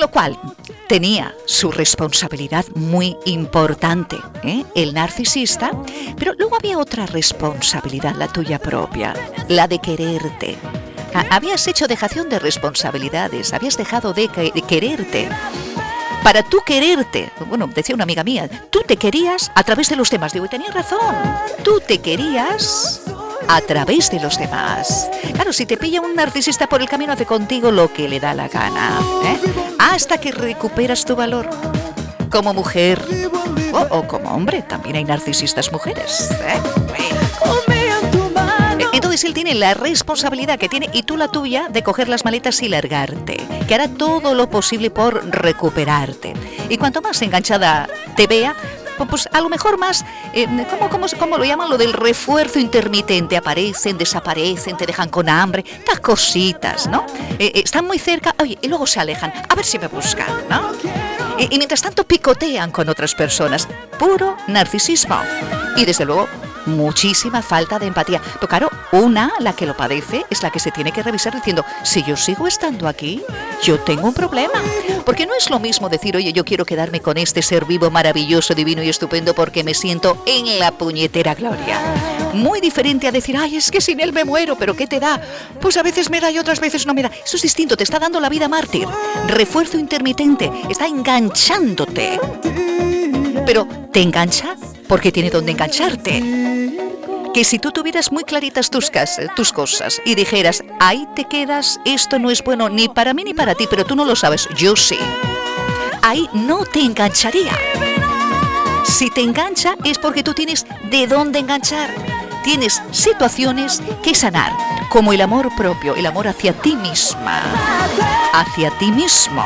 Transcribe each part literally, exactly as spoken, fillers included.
lo cual tenía su responsabilidad muy importante, ¿eh? El narcisista, pero luego había otra responsabilidad, la tuya propia, la de quererte. Habías hecho dejación de responsabilidades, habías dejado de, que- de quererte. Para tú quererte, bueno, decía una amiga mía, tú te querías a través de los demás. Digo, y tenía razón, tú te querías a través de los demás. Claro, si te pilla un narcisista por el camino, hace contigo lo que le da la gana, ¿eh? Hasta que recuperas tu valor como mujer o, o como hombre. También hay narcisistas mujeres, ¿eh? Bueno. Entonces él tiene la responsabilidad que tiene y tú la tuya de coger las maletas y largarte, que hará todo lo posible por recuperarte. Y cuanto más enganchada te vea, pues a lo mejor más, eh, ¿cómo, cómo, ¿cómo lo llaman? Lo del refuerzo intermitente. Aparecen, desaparecen, te dejan con hambre, estas cositas, ¿no? Eh, eh, están muy cerca, oye, y luego se alejan, a ver si me buscan, ¿no? Y, y mientras tanto picotean con otras personas. Puro narcisismo. Y desde luego, muchísima falta de empatía. Pero claro, una, la que lo padece, es la que se tiene que revisar diciendo, si yo sigo estando aquí, yo tengo un problema. Porque no es lo mismo decir, oye, yo quiero quedarme con este ser vivo maravilloso, divino y estupendo porque me siento en la puñetera gloria. Muy diferente a decir, ay, es que sin él me muero, pero ¿qué te da? Pues a veces me da y otras veces no me da. Eso es distinto, te está dando la vida mártir. Refuerzo intermitente, está enganchándote. Pero te engancha porque tiene donde engancharte. Que si tú tuvieras muy claritas tus, casas, tus cosas y dijeras, ahí te quedas, esto no es bueno ni para mí ni para ti, pero tú no lo sabes, yo sí. Ahí no te engancharía. Si te engancha es porque tú tienes de dónde enganchar. Tienes situaciones que sanar, como el amor propio, el amor hacia ti misma, hacia ti mismo.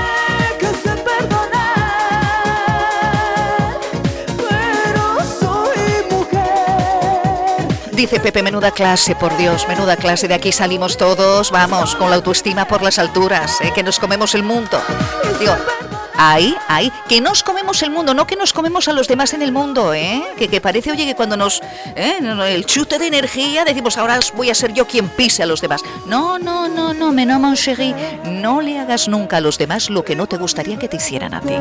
Dice Pepe, menuda clase, por Dios, menuda clase, de aquí salimos todos, vamos, con la autoestima por las alturas, ¿eh? Que nos comemos el mundo. Digo, ahí, ahí, que nos comemos el mundo, no que nos comemos a los demás en el mundo, ¿eh? Que, que parece, oye, que cuando nos, ¿eh? el chute de energía, decimos, ahora voy a ser yo quien pise a los demás. No, no, no, no, mais non, mon chéri, no le hagas nunca a los demás lo que no te gustaría que te hicieran a ti.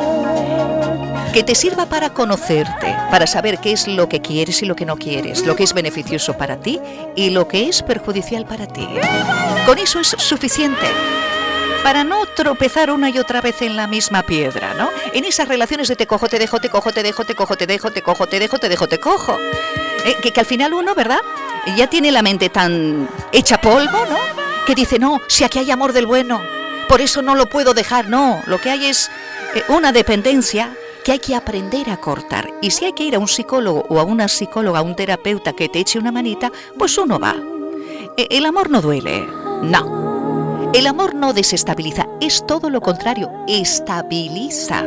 Que te sirva para conocerte, para saber qué es lo que quieres y lo que no quieres, lo que es beneficioso para ti y lo que es perjudicial para ti. Con eso es suficiente para no tropezar una y otra vez en la misma piedra, ¿no? En esas relaciones de te cojo, te dejo, te cojo, te dejo, te cojo, te dejo, te cojo, te dejo, te dejo, te cojo. Eh, que, que al final uno, ¿verdad? Ya tiene la mente tan hecha polvo, ¿no? Que dice, no, si aquí hay amor del bueno, por eso no lo puedo dejar, no. Lo que hay es eh, una dependencia que hay que aprender a cortar. Y si hay que ir a un psicólogo o a una psicóloga, a un terapeuta que te eche una manita, pues uno va. El amor no duele, no. El amor no desestabiliza, es todo lo contrario, estabiliza.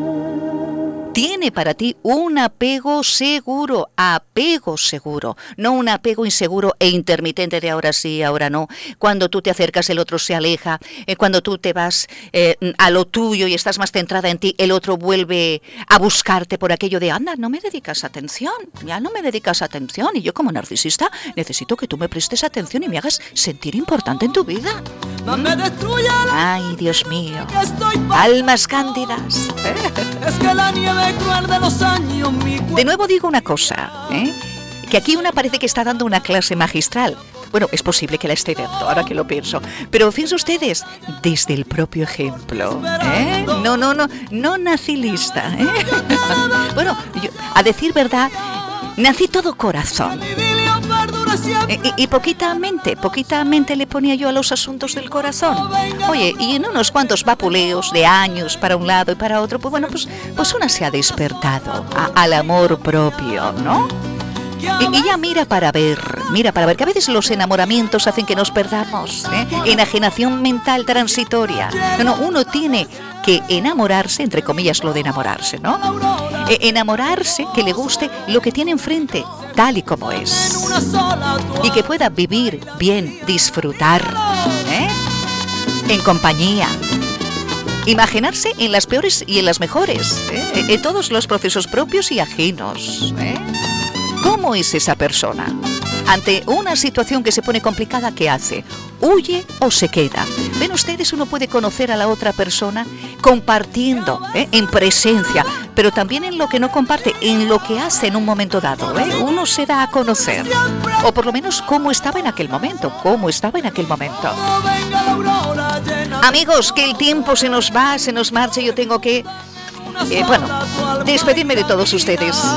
Tiene para ti un apego seguro, apego seguro, no un apego inseguro e intermitente de ahora sí, ahora no. Cuando tú te acercas, el otro se aleja. Eh, cuando tú te vas eh, a lo tuyo y estás más centrada en ti, el otro vuelve a buscarte por aquello de, anda, no me dedicas atención, ya no me dedicas atención. Y yo como narcisista necesito que tú me prestes atención y me hagas sentir importante en tu vida. Mm. Ay, Dios mío, almas cándidas. Es que la nieve cruel de los años, mi cuerpo... De nuevo digo una cosa, ¿eh? Que aquí una parece que está dando una clase magistral. Bueno, es posible que la esté dando, ahora que lo pienso. Pero fíjense ustedes, desde el propio ejemplo, ¿eh? No, no, no, no nací lista, ¿eh? Bueno, yo, a decir verdad, nací todo corazón. Y, y poquita mente, poquita mente le ponía yo a los asuntos del corazón. Oye, y en unos cuantos vapuleos de años para un lado y para otro, pues bueno, pues, pues una se ha despertado a, al amor propio, ¿no? Y, y ya mira para ver, mira para ver, que a veces los enamoramientos hacen que nos perdamos, ¿eh? Enajenación mental transitoria. No, no, uno tiene que enamorarse, entre comillas lo de enamorarse, ¿no? Eh, enamorarse, que le guste lo que tiene enfrente, tal y como es. Y que pueda vivir bien, disfrutar, ¿eh? En compañía. Imaginarse en las peores y en las mejores, ¿eh? En todos los procesos propios y ajenos, ¿eh? ¿Cómo es esa persona? Ante una situación que se pone complicada, ¿qué hace? ¿Huye o se queda? Ven ustedes, uno puede conocer a la otra persona compartiendo, ¿eh? en presencia, pero también en lo que no comparte, en lo que hace en un momento dado. ¿eh? Uno se da a conocer, o por lo menos cómo estaba en aquel momento, cómo estaba en aquel momento. Amigos, que el tiempo se nos va, se nos marcha, yo tengo que, eh, bueno, despedirme de todos ustedes.